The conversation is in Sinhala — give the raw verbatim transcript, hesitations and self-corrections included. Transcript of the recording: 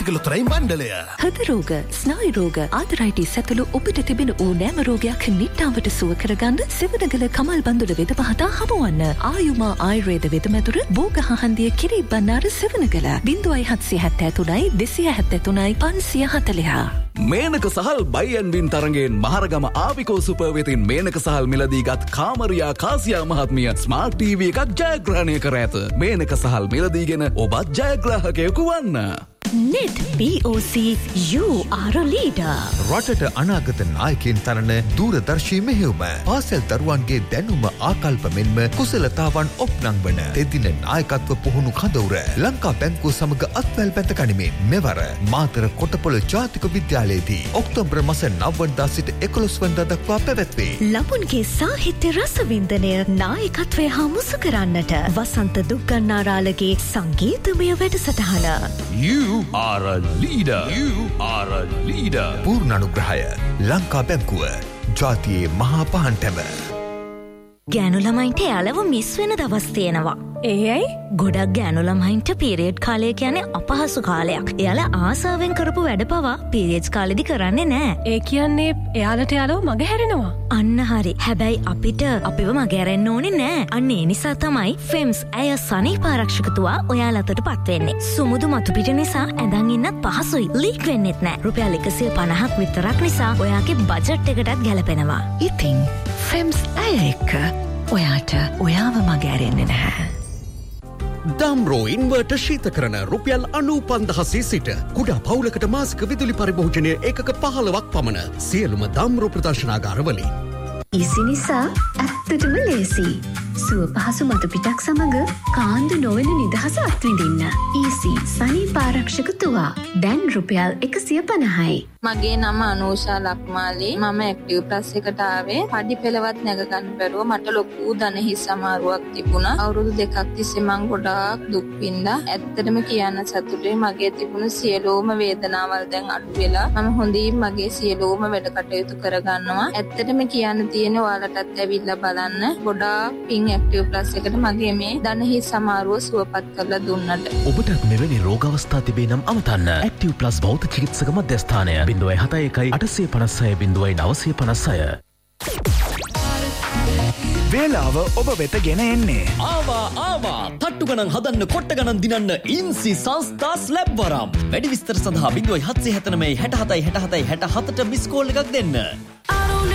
ගලතරයි මණ්ඩලය. හෘද රෝග, ස්නායු රෝග, ආතරයිටිස් ඇතුළු ඔබට තිබෙන ඕනෑම රෝගයක් නිට්ටාවට සුව කරගන්න සිවණගල කමල් බඳුර වෙද මහතා හමුවන්න. ආයුමා ආයුර්වේද වෙදමැදුර බෝගහ හන්දිය කිරි බණ්ණාර සිවණගල ज़ीरो सात सात තුනයි දෙසිය හැත්තෑ තුනයි පන්සිය හතළිහ. මේනක සහල් බයින් වින් තරගෙන් මහරගම ආවිකෝ සුපර් වෙතින් මේනක සහල් මිලදීගත් කාමරියා කාසියා මහත්මිය ස්මාර්ට් ටීවී එකක් ජයග්‍රහණය කර ඇත. මේනක සහල් මිලදීගෙන ඔබත් ජයග්‍රාහකයෙකු වන්න. Net B O C you are a leader. රටට අනාගත නායකයන් තරණ දූරදර්ශී මෙහෙයුම පාසල් දරුවන්ගේ දැනුම ආකල්ප මෙන්ම කුසලතාවන් ඔප්නංවන තෙදින නායකත්ව පුහුණු කඳවුර ලංකා බැංකුව සමග අත්වැල් බැඳ ගනිමින් මෙවර මාතර කොටපොළ ජාතික විද්‍යාලයේදී ඔක්තෝබර් මාස නව වනදා සිට එකොළොස් වනදා දක්වා පැවැත්වේ. ලබුන්ගේ සාහිත්‍ය රසවින්දනය නායකත්වය හා මුසු කරන්නට වසන්ත දුක්ගන්නාරාලගේ සංගීතමය වැඩසටහන. You are a leader. You are a leader. පූර්ණානුග්‍රහය Lanka බැංකුව ජාතියේ මහා පහන්ටැව. ගෑනු ළමයින්ට යාළව මිස් වෙන දවස් තියෙනවා. ඒ ඇයි? ගොඩක් ගෑනු ළමයින්ට පීරියඩ් කාලය කියන්නේ අපහසු කාලයක්. එයාලා ආසාවෙන් කරපු වැඩ පවා පීරියඩ්ස් කාලෙදි කරන්නේ නැහැ. ඒ කියන්නේ එයාලට යාළව මග හැරෙනවා. අන්න හරි. හැබැයි අපිට අපිව මග හැරෙන්න ඕනේ නැහැ. අන්න ඒ නිසා තමයි ෆෙම්ස් ඇය සනීප ආරක්ෂක තුවා ඔයාලටට පත් වෙන්නේ. සුමුදු මතු පිට නිසා ඇඳන් ඉන්නත් පහසුයි. ලීක් වෙන්නෙත් නැහැ. රුපියල් එකසිය පනහක් විතරක් නිසා ඔයාගේ බජට් එකටත් ගැලපෙනවා. ඉතින් ෆෙම්ස් ඇය එක්ක ඔයාට ඔයාව මග ඇරෙන්නේ නැහැ. දාම්රෝ ඉන්වර්ටර් ශීතකරණ රුපියල් අනූ පන්දහසේ සිට කුඩා පවුලකට මාසික විදුලි පරිභෝජනය ඒකක පහළොවක් පමණ සියලුම දාම්රෝ ප්‍රදර්ශනාගාරවලින්. ඊසි නිසා ඇත්තටම ලේසි. සුව පහසු මතු පිටක් සමග කාන්දු නොවන නිදහස අත්විඳින්න. ඊසි සනීප ආරක්ෂක තුවා දැන් රුපියල් එකසිය පනහයි. මගේ නම අනූෂා ලක්මාලි. මම ඇක්ටිව් ප්ලස් එකට ආවේ පඩි පෙළවත් නැග ගන්න බැරුව මට ලොකු දනහිස් අමාරුවක් තිබුණා. අවුරුදු දෙකක් තිස්සේ මං ගොඩාක් දුක් විඳා. ඇත්තටම කියන්න සතුටුයි මගේ තිබුණු සියලුම වේදනාවල් දැන් අඩු වෙලා මම හොඳින් මගේ සියලුම වැඩ කටයුතු කරගන්නවා. ඇත්තටම කියන්න තියෙන ඔයාලටත් ඇවිල්ලා බලන්න. ගොඩාක් පින් ඇක්ටිව් ප්ලස් එකට මගේ මේ දනහිස් අමාරුව සුවපත් කරලා දුන්නට. ඔබට මෙවැනි රෝග අවස්ථා තිබේ නම් අමතන්න. ඇක්ටිව් ප්ලස් භෞතික චිකිත්සක මධ්‍යස්ථානය බිංදුවයි හතයි එකයි අටසිය පනස්හය බිංදුවයි නවසිය පනස්හය. වේලාව ඔබ වෙත ගෙන එන්නේ. ආවා ආවා තට්ටු ගණන් හදන්න කොට්ට ගණන් දිනන්න ඉන්සි සංස්ථා ස්ලැබ් වරම්. වැඩි විස්තර සඳහා බිංදුවයි හත්සිය හැත්තෑනවය හැට හතයි හැට හතයි හැට හතට මිස් කෝල් එකක් දෙන්න.